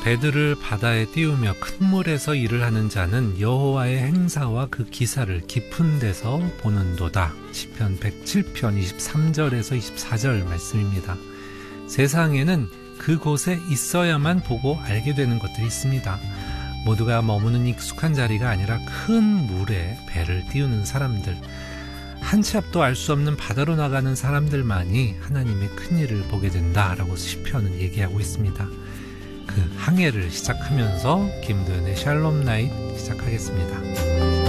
배들을 바다에 띄우며 큰 물에서 일을 하는 자는 여호와의 행사와 그 기사를 깊은 데서 보는도다. 시편 107편 23절에서 24절 말씀입니다. 세상에는 그곳에 있어야만 보고 알게 되는 것들이 있습니다. 모두가 머무는 익숙한 자리가 아니라 큰 물에 배를 띄우는 사람들, 한 치 앞도 알 수 없는 바다로 나가는 사람들만이 하나님의 큰 일을 보게 된다라고 시편은 얘기하고 있습니다. 그 항해를 시작하면서 김도연의 샬롬 나잇 시작하겠습니다.